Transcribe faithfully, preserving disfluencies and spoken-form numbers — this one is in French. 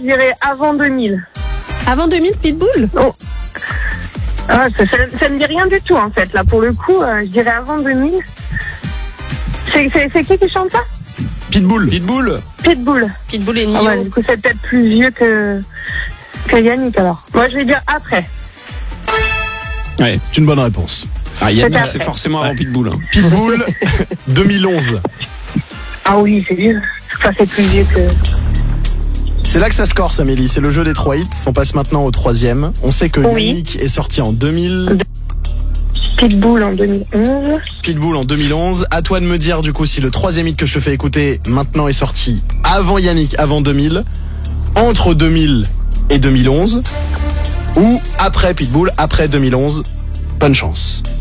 je dirais avant deux mille. Avant deux mille, Pitbull? Oh. Ah, ça, ça, ça me dit rien du tout, en fait. Là, pour le coup, euh, je dirais avant deux mille. C'est, c'est, c'est qui qui chante ça? Pitbull. Pitbull. Pitbull. Pitbull et Ah Nio. ouais, du coup, c'est peut-être plus vieux que, que Yannick, alors. Moi, je vais dire après. Ouais. C'est une bonne réponse. Ah, Yannick, Peut-être. c'est forcément avant Pitbull. Hein. Pitbull, deux mille onze. Ah oui, c'est vieux. Enfin, c'est plus vieux que... C'est là que ça score, Amélie. C'est le jeu des trois hits. On passe maintenant au troisième. On sait que Oui. Yannick est sorti en deux mille. Pitbull en deux mille onze. Pitbull en deux mille onze. À toi de me dire du coup si le troisième hit que je te fais écouter maintenant est sorti avant Yannick, avant deux mille, entre deux mille et deux mille onze, ou après Pitbull, après deux mille onze. Bonne chance.